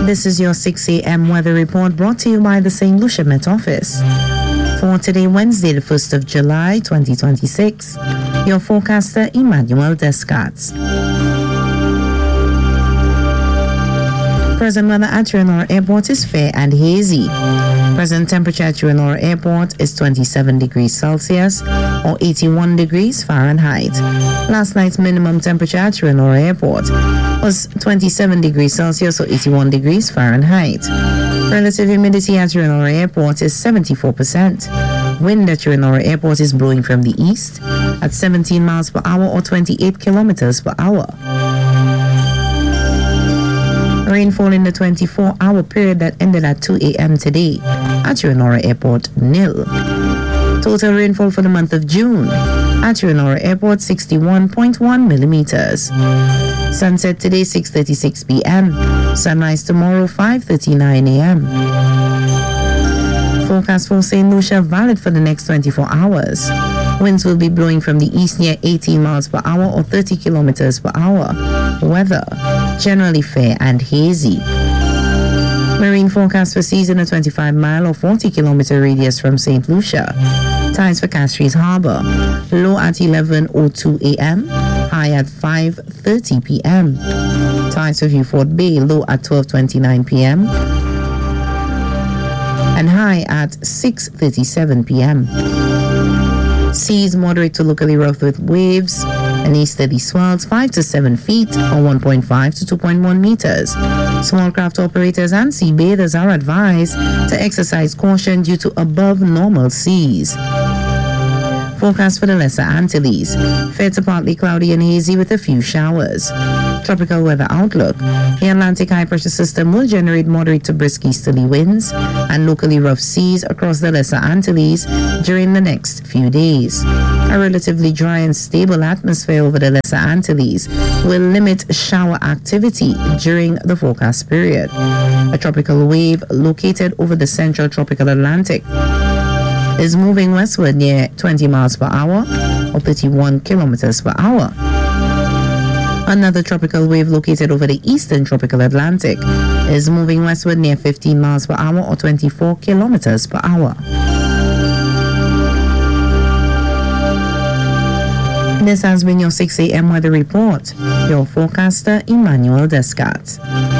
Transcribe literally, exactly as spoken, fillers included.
This is your six a.m. weather report brought to you by the Saint Lucia Met Office. For today, Wednesday, the first of July, twenty twenty-six, your forecaster, Emmanuel Descartes. Present weather at Ranora Airport is fair and hazy. Present temperature at Ranora Airport is twenty-seven degrees Celsius or eighty-one degrees Fahrenheit. Last night's minimum temperature at Ranora Airport was twenty-seven degrees Celsius or eighty-one degrees Fahrenheit. Relative humidity at Ranora Airport is seventy-four percent. Wind at Ranora Airport is blowing from the east at seventeen miles per hour or twenty-eight kilometers per hour. Rainfall in the twenty-four hour period that ended at two a.m. today at Ranora Airport, nil. Total rainfall for the month of June at Ranora Airport, sixty-one point one millimeters. Sunset today, six thirty-six p.m. Sunrise tomorrow, five thirty-nine a.m. Forecast for Saint Lucia valid for the next twenty-four hours. Winds will be blowing from the east near eighteen miles per hour or thirty kilometers per hour. Weather generally fair and hazy. Marine forecast for seas in a twenty-five mile or forty kilometer radius from Saint Lucia. Tides for Castries Harbor. Low at eleven oh two a.m. High at five thirty p.m. Tides for Beaufort Bay. Low at twelve twenty-nine p.m. and high at six thirty-seven p.m. Seas moderate to locally rough with waves and easterly swells five to seven feet or one point five to two point one meters. Small craft operators and sea bathers are advised to exercise caution due to above normal seas. Forecast for the Lesser Antilles. Fair to partly cloudy and hazy with a few showers. Tropical weather outlook. The Atlantic high pressure system will generate moderate to brisk easterly winds and locally rough seas across the Lesser Antilles during the next few days. A relatively dry and stable atmosphere over the Lesser Antilles will limit shower activity during the forecast period. A tropical wave located over the central tropical Atlantic is moving westward near twenty miles per hour or thirty-one kilometers per hour. Another tropical wave located over the eastern tropical Atlantic is moving westward near fifteen miles per hour or twenty-four kilometers per hour. This has been your six a.m. weather report. Your forecaster, Emmanuel Descartes.